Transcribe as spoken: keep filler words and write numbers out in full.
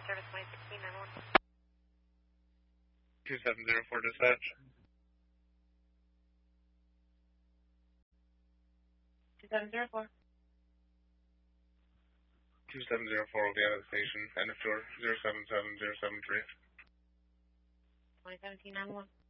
service twenty sixteen nine one. two seven zero four dispatch. two seven zero four. two seven zero four will be out of the station. End of tour zero seven seven zero seven three. twenty seventeen nine one.